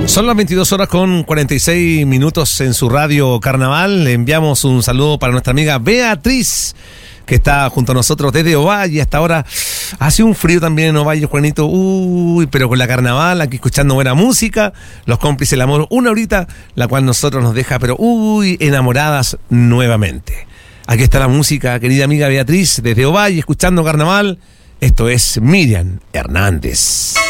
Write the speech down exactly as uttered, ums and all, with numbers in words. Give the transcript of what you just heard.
Son las veintidós horas con cuarenta y seis minutos en su radio Carnaval. Le enviamos un saludo para nuestra amiga Beatriz, que está junto a nosotros desde Ovalle. Hasta ahora hace un frío también en Ovalle, Juanito. Uy, pero con la Carnaval, aquí escuchando buena música, los cómplices del amor, una horita, la cual nosotros nos deja, pero uy, enamoradas nuevamente. Aquí está la música, querida amiga Beatriz, desde Ovalle, escuchando Carnaval. Esto es Miriam Hernández.